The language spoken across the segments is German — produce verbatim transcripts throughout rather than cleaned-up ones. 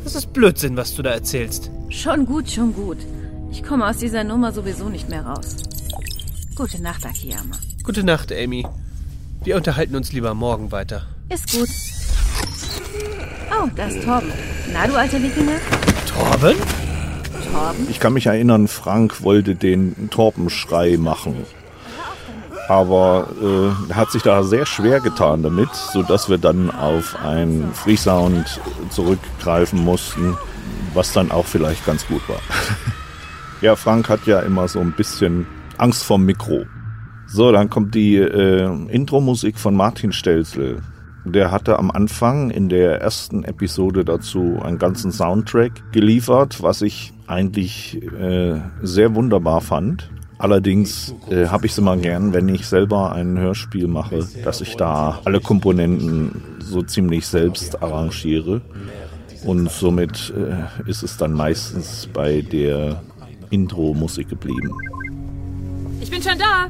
Das ist Blödsinn, was du da erzählst. Schon gut, schon gut. Ich komme aus dieser Nummer sowieso nicht mehr raus. Gute Nacht, Akiyama. Gute Nacht, Amy. Wir unterhalten uns lieber morgen weiter. Ist gut. Oh, da ist Torben. Na, du alter Wikinger? Torben? Torben? Ich kann mich erinnern, Frank wollte den Torbenschrei machen. Aber äh, er hat sich da sehr schwer getan damit, sodass wir dann auf einen Freesound zurückgreifen mussten, was dann auch vielleicht ganz gut war. Ja, Frank hat ja immer so ein bisschen Angst vorm Mikro. So, dann kommt die äh, Intro-Musik von Martin Stelzel. Der hatte am Anfang in der ersten Episode dazu einen ganzen Soundtrack geliefert, was ich eigentlich äh, sehr wunderbar fand. Allerdings äh, habe ich es immer gern, wenn ich selber ein Hörspiel mache, dass ich da alle Komponenten so ziemlich selbst arrangiere. Und somit äh, ist es dann meistens bei der Intro-Musik geblieben. Ich bin schon da!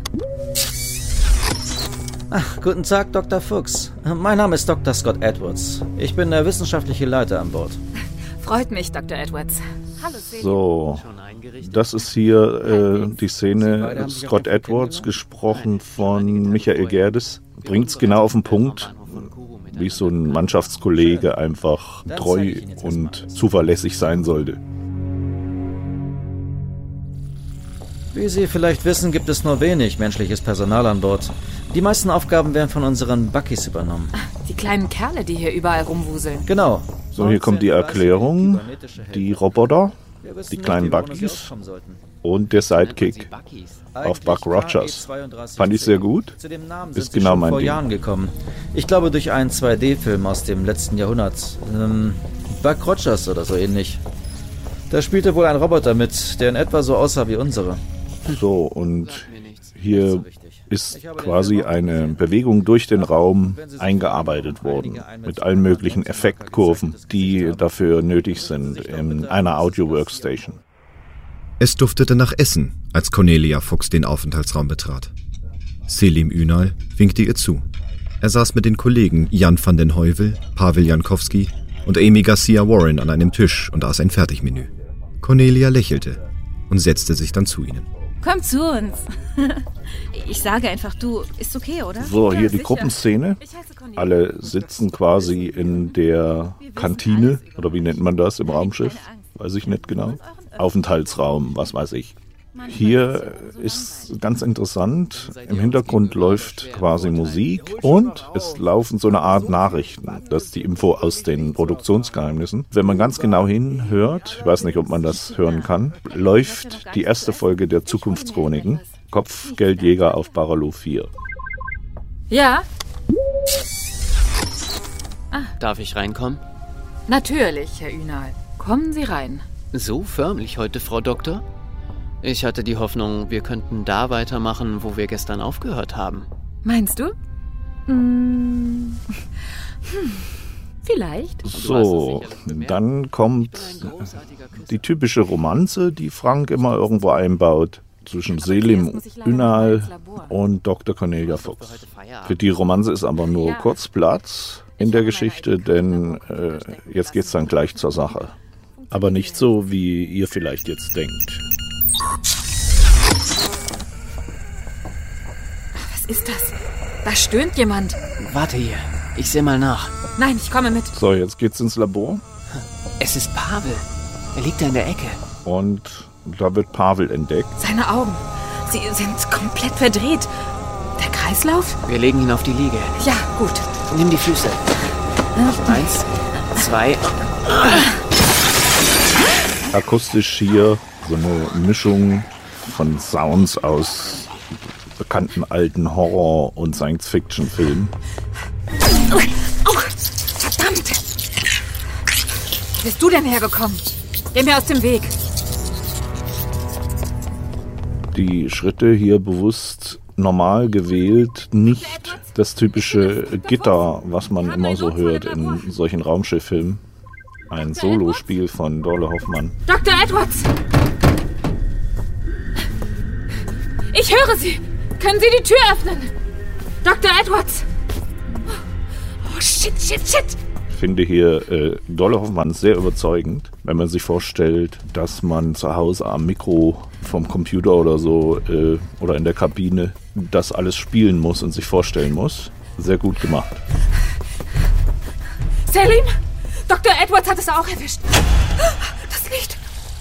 Ach, guten Tag, Doktor Fuchs. Mein Name ist Doktor Scott Edwards. Ich bin der wissenschaftliche Leiter an Bord. Freut mich, Doktor Edwards. Hallo, So, das ist hier äh, die Szene, Scott Edwards, gesprochen von Michael Gerdes. Bringt's genau auf den Punkt, wie so ein Mannschaftskollege einfach treu und zuverlässig sein sollte. Wie Sie vielleicht wissen, gibt es nur wenig menschliches Personal an Bord. Die meisten Aufgaben werden von unseren Buckys übernommen. Die kleinen Kerle, die hier überall rumwuseln. Genau. So, hier kommt die Erklärung. Die Roboter, die kleinen Buckys und der Sidekick auf Buck Rogers. Fand ich sehr gut. Ist genau mein vor Ding. Jahren gekommen. Ich glaube durch einen zwei D-Film aus dem letzten Jahrhundert. Ähm, Buck Rogers oder so ähnlich. Da spielte wohl ein Roboter mit, der in etwa so aussah wie unsere. So, und hier ist quasi eine Bewegung durch den Raum eingearbeitet worden, mit allen möglichen Effektkurven, die dafür nötig sind in einer Audio-Workstation. Es duftete nach Essen, als Cornelia Fuchs den Aufenthaltsraum betrat. Selim Ünal winkte ihr zu. Er saß mit den Kollegen Jan van den Heuvel, Pavel Jankowski und Amy Garcia Warren an einem Tisch und aß ein Fertigmenü. Cornelia lächelte und setzte sich dann zu ihnen. Komm zu uns. Ich sage einfach du. Ist okay, oder? So, hier Ja, die sicher. Gruppenszene. Ich heiße Cornelia. Alle sitzen quasi in der Kantine, oder wie nennt man das im Raumschiff? Weiß ich nicht genau. Aufenthaltsraum, was weiß ich. Hier ist ganz interessant, im Hintergrund läuft quasi Musik und es laufen so eine Art Nachrichten. Das ist die Info aus den Produktionsgeheimnissen. Wenn man ganz genau hinhört, ich weiß nicht, ob man das hören kann, läuft die erste Folge der Zukunftschroniken, Kopfgeldjäger auf Baralow vier. Ja, Darf ich reinkommen? natürlich, Herr Ünal. Kommen Sie rein. So förmlich heute, Frau Doktor? Ich hatte die Hoffnung, wir könnten da weitermachen, wo wir gestern aufgehört haben. Meinst du? Hm. Hm. Vielleicht. So, dann kommt die typische Romanze, die Frank immer irgendwo einbaut, zwischen Selim Ünal und Doktor Cornelia Fuchs. Für die Romanze ist aber nur kurz Platz in der Geschichte, denn äh, jetzt geht's dann gleich zur Sache. Aber nicht so, wie ihr vielleicht jetzt denkt. Was ist das? Da stöhnt jemand. Warte hier, ich sehe mal nach. Nein, ich komme mit. So, jetzt geht's ins Labor Es ist Pavel. Er liegt da in der Ecke. und da wird Pavel entdeckt. Seine Augen. Sie sind komplett verdreht. Der Kreislauf? Wir legen ihn auf die Liege. Ja, gut. Nimm die Füße. Eins, zwei. Akustisch hier so eine Mischung von Sounds aus bekannten alten Horror- und Science-Fiction-Filmen. Oh, verdammt! Wo bist du denn hergekommen? Geh mir aus dem Weg. Die Schritte hier bewusst normal gewählt, nicht das typische Gitter, was man immer so hört in solchen Raumschifffilmen. Ein Solospiel von Dorle Hoffmann. Doktor Edwards! Ich höre Sie! Können Sie die Tür öffnen? Doktor Edwards! Oh, shit, shit, shit! finde hier äh, Dorle Hoffmann sehr überzeugend, wenn man sich vorstellt, dass man zu Hause am Mikro vom Computer oder so äh, oder in der Kabine das alles spielen muss und sich vorstellen muss. Sehr gut gemacht. Selim! Doktor Edwards hat es auch erwischt. Das Licht.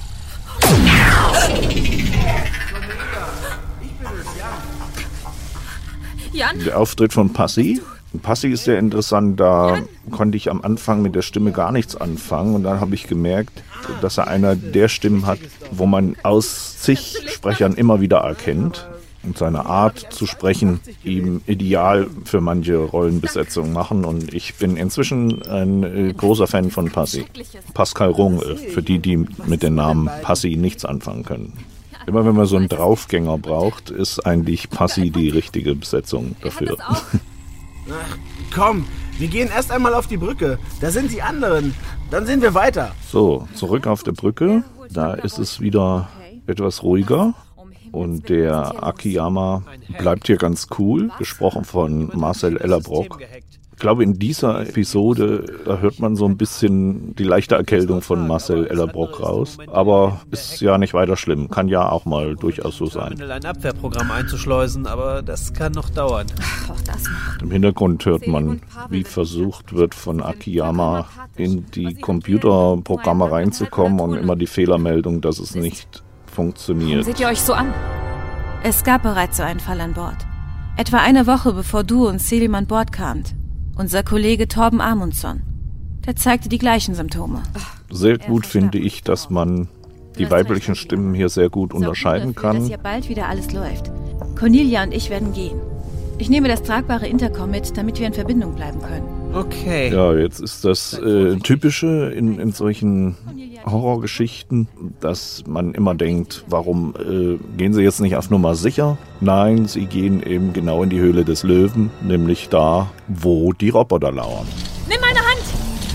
Jan? Der Auftritt von Passy. Passy ist sehr interessant, da konnte ich am Anfang mit der Stimme gar nichts anfangen und dann habe ich gemerkt, dass er einer der Stimmen hat, wo man aus zig Sprechern immer wieder erkennt und seine Art zu sprechen ihm ideal für manche Rollenbesetzungen machen und ich bin inzwischen ein äh, großer Fan von Passy. Pascal Runge, für die, die mit dem Namen Passy nichts anfangen können. Immer wenn man so einen Draufgänger braucht, ist eigentlich Passy die richtige Besetzung dafür. Ach, komm, wir gehen erst einmal auf die Brücke. Da sind die anderen. Dann sehen wir weiter. So, zurück auf der Brücke. Da ist es wieder etwas ruhiger. Und der Akiyama bleibt hier ganz cool, gesprochen von Marcel Ellerbrock. Ich glaube, in dieser Episode, da hört man so ein bisschen die leichte Erkältung von Marcel Ellerbrock raus. Aber ist ja nicht weiter schlimm. Kann ja auch mal durchaus so sein. Ein Abwehrprogramm einzuschleusen, aber das kann noch dauern. Ach, auch das noch. Im Hintergrund hört man, wie versucht wird, von Akiyama in die Computerprogramme reinzukommen und immer die Fehlermeldung, dass es nicht funktioniert. Seht ihr euch so an? Es gab bereits so einen Fall an Bord. Etwa eine Woche bevor du und Selim an Bord kamt. Unser Kollege Torben Amundsen. Der zeigte die gleichen Symptome. Sehr gut finde ich, dass man die weiblichen Stimmen hier sehr gut unterscheiden kann. Dass hier bald wieder alles läuft. Cornelia und ich werden gehen. Ich nehme das tragbare Intercom mit, damit wir in Verbindung bleiben können. Okay. Ja, jetzt ist das äh, Typische in, in solchen Horrorgeschichten, dass man immer denkt, warum äh, gehen sie jetzt nicht auf Nummer sicher? Nein, sie gehen eben genau in die Höhle des Löwen, nämlich da, wo die Roboter lauern. Nimm meine Hand!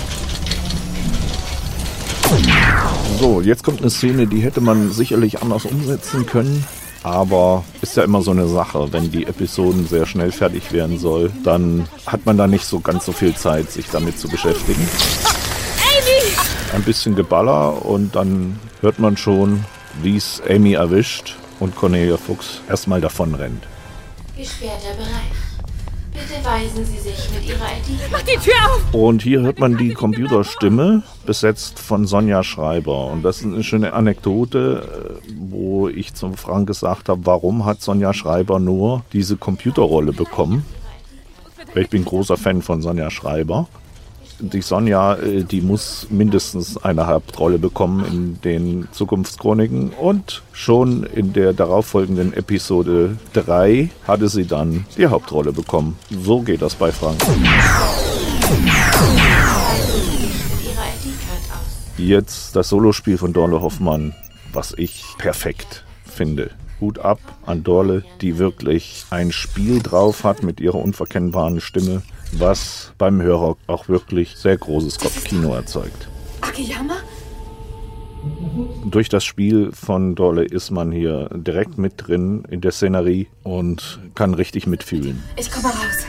So, jetzt kommt eine Szene, die hätte man sicherlich anders umsetzen können. Aber ist ja immer so eine Sache, wenn die Episoden sehr schnell fertig werden soll, dann hat man da nicht so ganz so viel Zeit, sich damit zu beschäftigen. Amy! Ein bisschen Geballer und dann hört man schon, wie es Amy erwischt und Cornelia Fuchs erstmal davon rennt. Gesperrter Bereich. Bitte weisen Sie sich mit Ihrer I D. Mach die Tür auf! Und hier hört man die Computerstimme, besetzt von Sonja Schreiber. Und das ist eine schöne Anekdote, wo ich zum Frank gesagt habe, warum hat Sonja Schreiber nur diese Computerrolle bekommen? Ich bin großer Fan von Sonja Schreiber. Die Sonja, die muss mindestens eine Hauptrolle bekommen in den Zukunftschroniken und schon in der darauffolgenden Episode drei hatte sie dann die Hauptrolle bekommen. So geht das bei Frank. Jetzt das Solospiel von Dorle Hoffmann, was ich perfekt finde. Hut ab an Dorle, die wirklich ein Spiel drauf hat mit ihrer unverkennbaren Stimme, was beim Hörer auch wirklich sehr großes Kopfkino erzeugt. Akiyama? Durch das Spiel von Dorle ist man hier direkt mit drin in der Szenerie und kann richtig mitfühlen. Ich komme raus.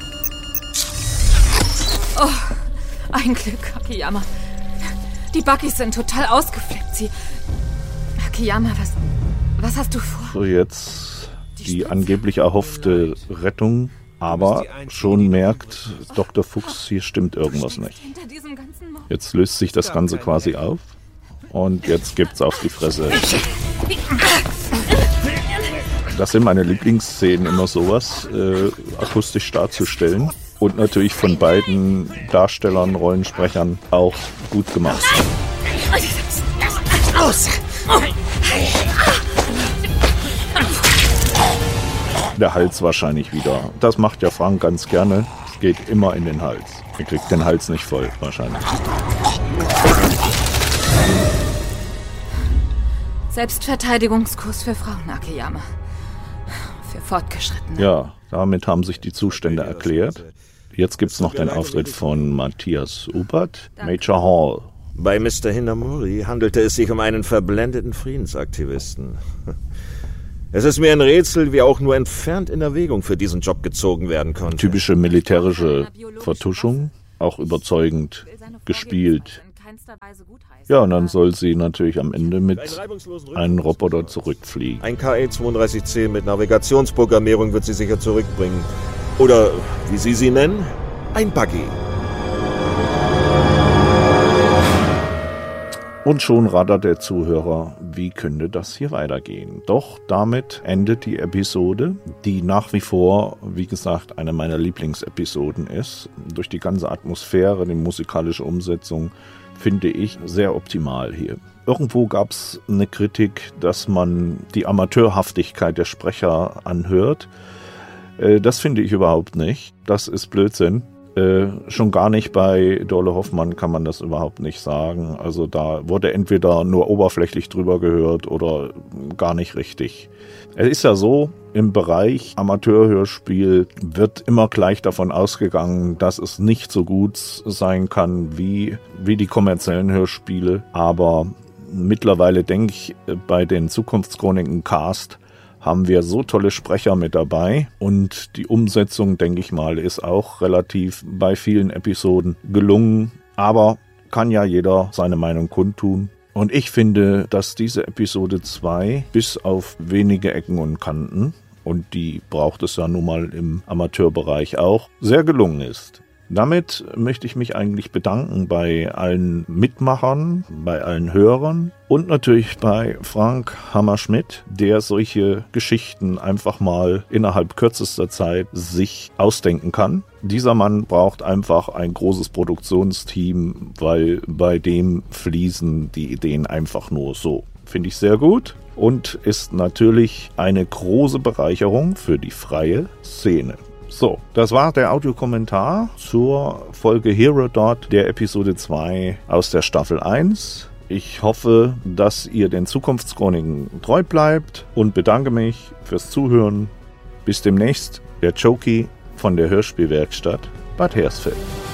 Oh, ein Glück, Akiyama. Die Buggys sind total ausgeflippt. Sie... Akiyama, was... Was hast du vor? So, jetzt die angeblich erhoffte Rettung, aber schon merkt Doktor Fuchs, hier stimmt irgendwas nicht. Jetzt löst sich das Ganze quasi auf und jetzt gibt's auf die Fresse. Das sind meine Lieblingsszenen, immer sowas äh, akustisch darzustellen und natürlich von beiden Darstellern, Rollensprechern auch gut gemacht. Aus! Der Hals wahrscheinlich wieder. Das macht ja Frank ganz gerne. Es geht immer in den Hals. Er kriegt den Hals nicht voll, wahrscheinlich. Selbstverteidigungskurs für Frauen, Akiyama. Für Fortgeschrittene. Ja, damit haben sich die Zustände erklärt. Jetzt gibt's noch den Auftritt von Matthias Ubert, Major Hall. Bei Mister Hinamori handelte es sich um einen verblendeten Friedensaktivisten. Es ist mir ein Rätsel, wie auch nur entfernt in Erwägung für diesen Job gezogen werden konnte. Typische militärische Vertuschung. auch überzeugend gespielt. Ja, und dann soll sie natürlich am Ende mit einem Roboter zurückfliegen. Ein K E zweiunddreißig C mit Navigationsprogrammierung wird sie sicher zurückbringen. Oder, wie Sie sie nennen, ein Buggy. Und schon rattert der Zuhörer, wie könnte das hier weitergehen? Doch damit endet die Episode, die nach wie vor, wie gesagt, eine meiner Lieblingsepisoden ist. Durch die ganze Atmosphäre, die musikalische Umsetzung, finde ich sehr optimal hier. Irgendwo gab es eine Kritik, dass man die Amateurhaftigkeit der Sprecher anhört. Äh, das finde ich überhaupt nicht. Das ist Blödsinn. Äh, schon gar nicht bei Dorle Hoffmann kann man das überhaupt nicht sagen. Also da wurde entweder nur oberflächlich drüber gehört oder gar nicht richtig. Es ist ja so, im Bereich Amateurhörspiel wird immer gleich davon ausgegangen, dass es nicht so gut sein kann wie, wie die kommerziellen Hörspiele. Aber mittlerweile denke ich, bei den Zukunftschroniken Cast haben wir so tolle Sprecher mit dabei und die Umsetzung, denke ich mal, ist auch relativ bei vielen Episoden gelungen, aber kann ja jeder seine Meinung kundtun. Und ich finde, dass diese Episode zwei bis auf wenige Ecken und Kanten, und die braucht es ja nun mal im Amateurbereich auch, sehr gelungen ist. Damit möchte ich mich eigentlich bedanken bei allen Mitmachern, bei allen Hörern und natürlich bei Frank Hammerschmidt, der solche Geschichten einfach mal innerhalb kürzester Zeit sich ausdenken kann. Dieser Mann braucht einfach ein großes Produktionsteam, weil bei dem fließen die Ideen einfach nur so. Finde ich sehr gut und ist natürlich eine große Bereicherung für die freie Szene. So, das war der Audiokommentar zur Folge Hero Dot der Episode zwei aus der Staffel eins. Ich hoffe, dass ihr den Zukunftschroniken treu bleibt und bedanke mich fürs Zuhören. Bis demnächst, der Joki von der Hörspielwerkstatt Bad Hersfeld.